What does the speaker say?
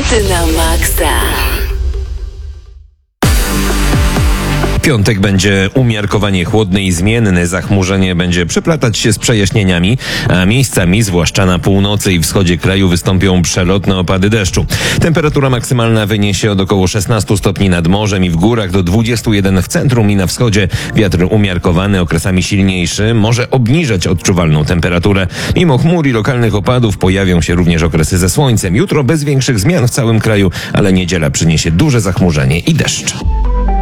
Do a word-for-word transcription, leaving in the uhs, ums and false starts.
Hity na maksa. Piątek będzie umiarkowanie chłodny i zmienny. Zachmurzenie będzie przeplatać się z przejaśnieniami, a miejscami, zwłaszcza na północy i wschodzie kraju, wystąpią przelotne opady deszczu. Temperatura maksymalna wyniesie od około szesnastu stopni nad morzem i w górach do dwudziestu jeden w centrum i na wschodzie. Wiatr umiarkowany, okresami silniejszy, może obniżać odczuwalną temperaturę. Mimo chmur i lokalnych opadów pojawią się również okresy ze słońcem. Jutro bez większych zmian w całym kraju, ale niedziela przyniesie duże zachmurzenie i deszcz.